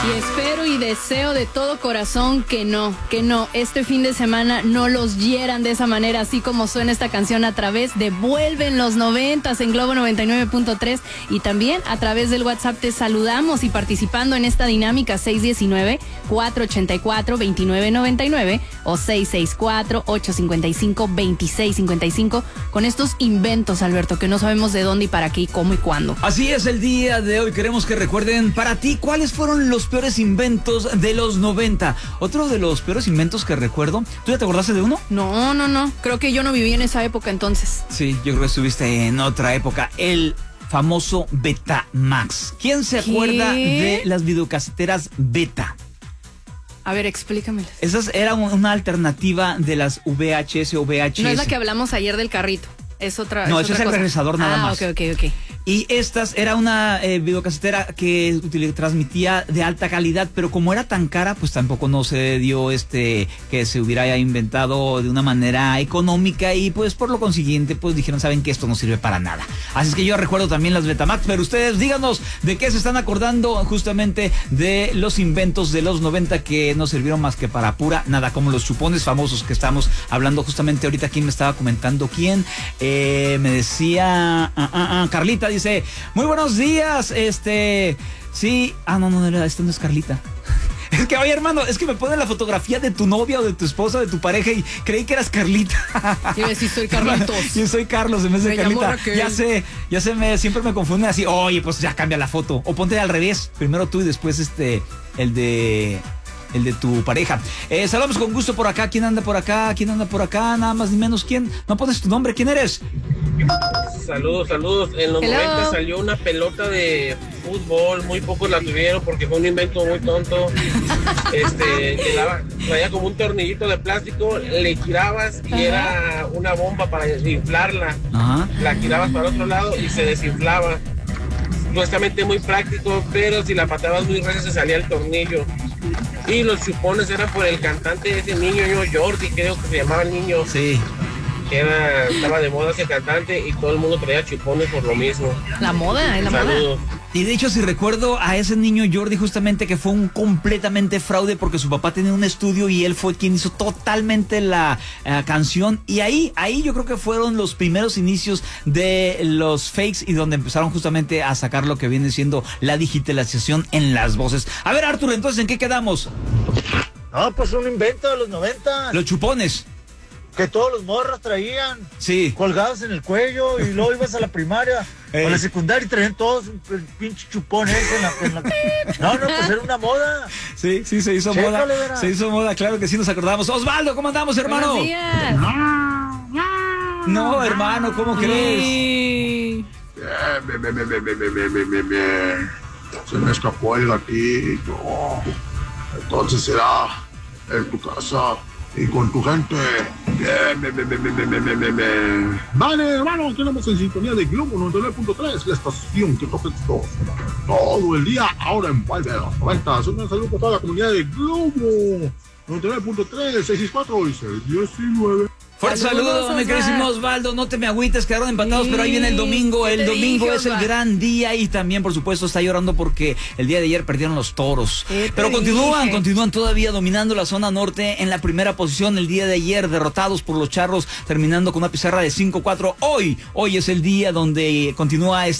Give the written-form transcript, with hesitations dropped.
Y espero y deseo de todo corazón que no, este fin de semana no los hieran de esa manera, así como suena esta canción a través de Vuelven los 90s en Globo 99.3 y también a través del WhatsApp te saludamos y participando en esta dinámica 619-484-2999 o 664-855-2655 con estos inventos, Alberto, que no sabemos de dónde y para qué y cómo y cuándo. Así es el día de hoy, queremos que recuerden para ti cuáles fueron los peores inventos de los 90. Otro de los peores inventos que recuerdo, ¿tú ya te acordaste de uno? No, creo que yo no viví en esa época entonces. Sí, yo creo que estuviste en otra época, el famoso Betamax. ¿Quién se acuerda de las videocaseteras Beta? A ver, explícamelas. Esas eran una alternativa de las VHS o VHS. No es la que hablamos ayer del carrito. Es otra. No, es ese es el regresador nada más. Ok. Y estas era una videocasetera que transmitía de alta calidad, pero como era tan cara, pues tampoco no se dio que se hubiera inventado de una manera económica y pues por lo consiguiente pues dijeron, saben que esto no sirve para nada. Así es que yo recuerdo también las Betamax, pero ustedes díganos de qué se están acordando justamente de los inventos de los 90 que no sirvieron más que para pura nada, como los chupones famosos que estamos hablando justamente ahorita. ¿Quién me estaba comentando? ¿Quién? Me decía Carlita, dice, muy buenos días, sí, no, esta no es Carlita. Es que, oye, hermano, es que me ponen la fotografía de tu novia o de tu esposa o de tu pareja y creí que eras Carlita. Yo sí soy Carlitos. Yo soy Carlos en vez de Carlita. Ya sé, siempre me confunden así, oye, pues ya cambia la foto. O ponte al revés, primero tú y después el de tu pareja. Saludamos con gusto por acá. ¿Quién anda por acá? Nada más ni menos. ¿Quién? No pones tu nombre. ¿Quién eres? Saludos. En los 90 salió una pelota de fútbol. Muy pocos la tuvieron porque fue un invento muy tonto. Traía como un tornillito de plástico. Le girabas y era una bomba para desinflarla. Ajá. La girabas para otro lado y se desinflaba. Supuestamente muy práctico, pero si la patabas muy recio se salía el tornillo. Y los chupones eran por el cantante de ese niño, Jordi, creo que se llamaba el niño. Sí. Que estaba de moda ese cantante y todo el mundo traía chupones por lo mismo. La moda. Y de hecho, si recuerdo a ese niño Jordi, justamente que fue un completamente fraude porque su papá tenía un estudio y él fue quien hizo totalmente la canción. Y ahí yo creo que fueron los primeros inicios de los fakes y donde empezaron justamente a sacar lo que viene siendo la digitalización en las voces. A ver, Arturo, entonces, ¿en qué quedamos? No, pues un invento de los 90. Los chupones. Que todos los morros traían. Sí. Colgados en el cuello y luego ibas a la primaria o a la secundaria y traían todos el pinche chupón ese en la... No, pues era una moda. Sí, se hizo moda. Vera. Se hizo moda, claro que sí nos acordamos. Osvaldo, ¿cómo andamos, hermano? Buenos días. No, hermano, ¿cómo crees? Bien. Se me escapó el gatito. Entonces será en tu casa y con tu gente. Vale, hermano, tenemos en sintonía de Globo 99.3, la estación que toca todo el día, ahora en Vuelve a los 90. Un saludo para toda la comunidad de Globo 99.3, 664 y 619. Fuerte saludo, mi queridísimo Osvaldo. No te me agüites, quedaron empatados, pero ahí viene el domingo. El domingo es el gran día y también, por supuesto, está llorando porque el día de ayer perdieron los Toros. Pero continúan todavía dominando la zona norte en la primera posición. El día de ayer derrotados por los Charros, terminando con una pizarra de 5-4. Hoy es el día donde continúa